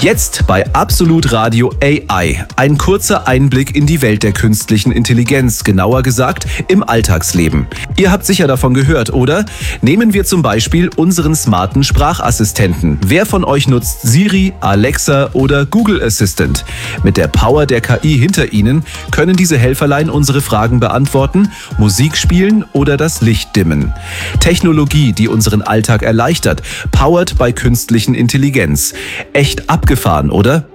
Jetzt bei Absolut Radio AI. Ein kurzer Einblick in die Welt der künstlichen Intelligenz, genauer gesagt im Alltagsleben. Ihr habt sicher davon gehört, oder? Nehmen wir zum Beispiel unseren smarten Sprachassistenten. Wer von euch nutzt Siri, Alexa oder Google Assistant? Mit der Power der KI hinter ihnen können diese Helferlein unsere Fragen beantworten, Musik spielen oder das Licht dimmen. Technologie, die unseren Alltag erleichtert, powered bei künstlichen Intelligenz. Echt abgefahren, oder?